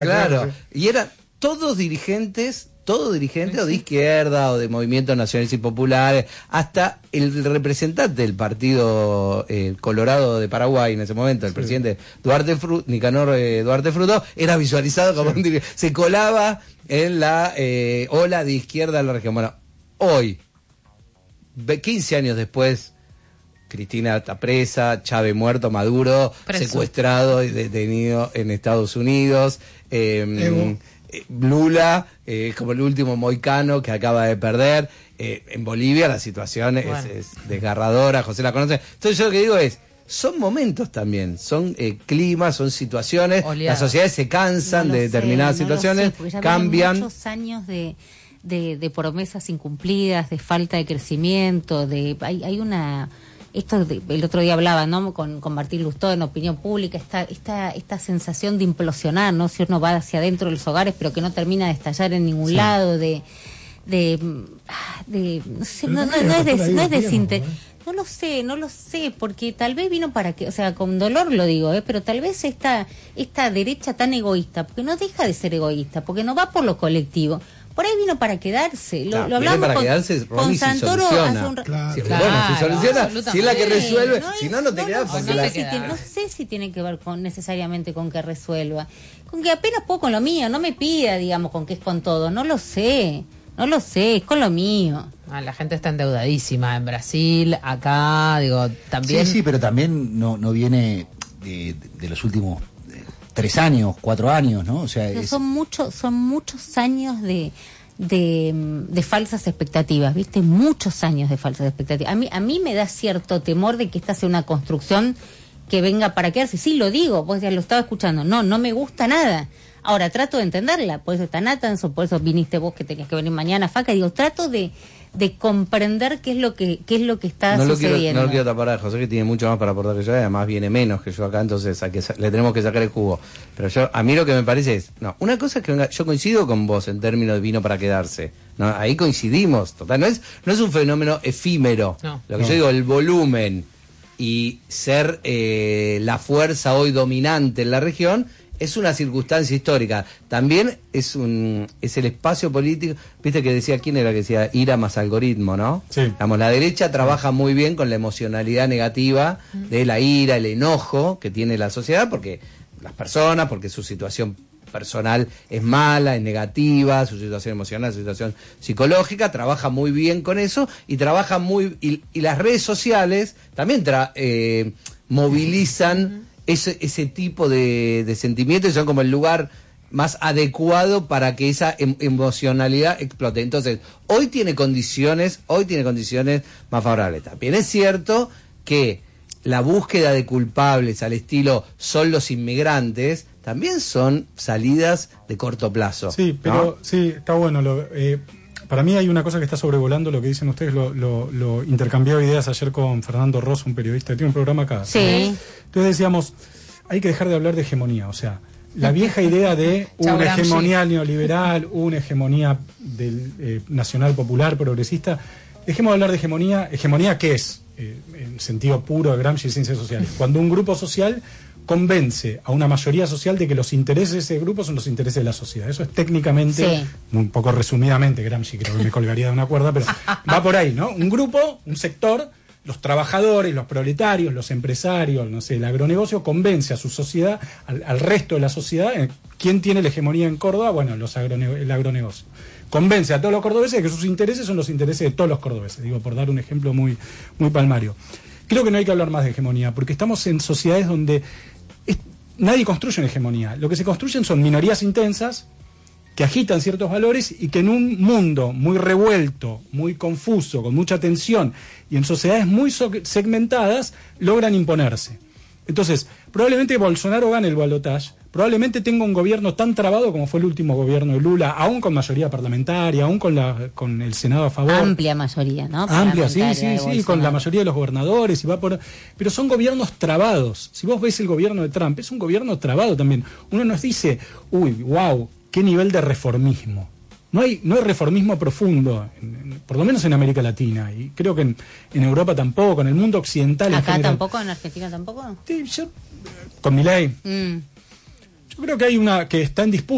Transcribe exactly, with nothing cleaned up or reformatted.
Claro, y eran todos dirigentes, todos dirigentes sí, o de izquierda o de movimientos nacionales y populares, hasta el representante del partido eh, Colorado de Paraguay en ese momento, el sí. presidente Duarte Fru, Nicanor eh, Duarte Fruto, era visualizado como sí. un dirigente, se colaba en la eh, ola de izquierda de la región. Bueno, hoy, quince años después, Cristina está presa, Chávez muerto, Maduro Preso. secuestrado y detenido en Estados Unidos, eh, Lula eh, como el último moicano que acaba de perder, eh, en Bolivia la situación bueno. es, es desgarradora, José la conoce. Entonces yo lo que digo es, son momentos también, son eh, climas, son situaciones, Oleadas. Las sociedades se cansan no de determinadas sé, no situaciones, sé, ya cambian. Muchos años de, de, de promesas incumplidas, de falta de crecimiento, de hay, hay una... Esto de, el otro día hablaba, ¿no? Con, con Martín Lustó en Opinión Pública, esta, esta, esta sensación de implosionar, ¿no? Si uno va hacia adentro de los hogares, pero que no termina de estallar en ningún sí. lado, de, de, de, no sé, no, no, no es de, no es de sinte, no lo sé, no lo sé, porque tal vez vino para que, o sea, con dolor lo digo, ¿eh? Pero tal vez esta, esta derecha tan egoísta, porque no deja de ser egoísta, porque no va por lo colectivo. Por ahí vino para quedarse. Lo, claro, lo hablamos para con, quedarse, con Santoro hace un claro, sí, claro, bueno, si soluciona, si es la que resuelve, no, si no, no te no, quedas. No, no, no, si no sé si tiene que ver con necesariamente con que resuelva. Con que apenas puedo con lo mío, no me pida, digamos, con que es con todo. No lo sé, no lo sé, es con lo mío. Ah, la gente está endeudadísima en Brasil, acá, digo, también. Sí, sí, pero también no, no viene de, de los últimos tres años, cuatro años, ¿no? O sea, no, es... son muchos, son muchos años de, de, de falsas expectativas, ¿viste? Muchos años de falsas expectativas. A mí, a mí me da cierto temor de que esta sea una construcción que venga para quedarse. Sí, lo digo, vos ya lo estaba escuchando. No, no me gusta nada. Ahora, trato de entenderla. Por eso está Natanz, o por eso viniste vos que tenías que venir mañana, Faca. Digo, trato de... de comprender qué es lo que qué es lo que está no sucediendo. Lo quiero, no lo quiero tapar a José, que tiene mucho más para aportar que yo, y además viene menos que yo acá, entonces a que, le tenemos que sacar el jugo. Pero yo, a mí lo que me parece es, no, una cosa es que venga, yo coincido con vos en términos de vino para quedarse, ¿no? Ahí coincidimos, total, no es, no es un fenómeno efímero, no, lo que no. yo digo, el volumen y ser eh, la fuerza hoy dominante en la región, es una circunstancia histórica. También es un es el espacio político. Viste que decía, ¿quién era que decía? Ira más algoritmo, ¿no? Sí. Digamos, la derecha trabaja muy bien con la emocionalidad negativa de la ira, el enojo que tiene la sociedad, porque las personas, porque su situación personal es mala, es negativa, su situación emocional, su situación psicológica, trabaja muy bien con eso y trabaja muy... Y, y las redes sociales también tra, eh, movilizan... Ese, ese tipo de, de sentimientos, son como el lugar más adecuado para que esa em, emocionalidad explote. Entonces, hoy tiene condiciones, hoy tiene condiciones más favorables. También es cierto que la búsqueda de culpables al estilo son los inmigrantes, también son salidas de corto plazo. Sí, pero ¿no? sí, está bueno. Lo, eh, para mí hay una cosa que está sobrevolando lo que dicen ustedes, lo, lo, lo intercambiaba ideas ayer con Fernando Ross, un periodista que tiene un programa acá. Sí. ¿sabes? Entonces decíamos, hay que dejar de hablar de hegemonía, o sea, la vieja idea de una hegemonía neoliberal, una hegemonía del eh, nacional popular progresista. Dejemos de hablar de hegemonía. ¿Hegemonía qué es? Eh, en sentido puro de Gramsci y ciencias sociales. Cuando un grupo social convence a una mayoría social de que los intereses de ese grupo son los intereses de la sociedad. Eso es técnicamente, sí. un poco resumidamente, Gramsci creo que me colgaría de una cuerda, pero va por ahí, ¿no? Un grupo, un sector, los trabajadores, los proletarios, los empresarios, no sé, el agronegocio convence a su sociedad, al, al resto de la sociedad. ¿Quién tiene la hegemonía en Córdoba? Bueno, los agrone- el agronegocio. Convence a todos los cordobeses de que sus intereses son los intereses de todos los cordobeses, digo, por dar un ejemplo muy, muy palmario. Creo que no hay que hablar más de hegemonía, porque estamos en sociedades donde es, nadie construye una hegemonía. Lo que se construyen son minorías intensas que agitan ciertos valores y que en un mundo muy revuelto, muy confuso, con mucha tensión y en sociedades muy so- segmentadas, logran imponerse. Entonces, probablemente Bolsonaro gane el balotaje, probablemente tenga un gobierno tan trabado como fue el último gobierno de Lula, aún con mayoría parlamentaria, aún con la con el Senado a favor. Amplia mayoría, ¿no? Amplia, sí, sí, sí, con la mayoría de los gobernadores y va por. Pero son gobiernos trabados. Si vos ves el gobierno de Trump, es un gobierno trabado también. Uno nos dice, uy, wow, qué nivel de reformismo. No hay, no hay reformismo profundo, en, en, por lo menos en América Latina, y creo que en, en Europa tampoco, en el mundo occidental. ¿Acá en tampoco? ¿En Argentina tampoco? Sí, yo, con Milei. Mm. Yo creo que hay una que está en disputa.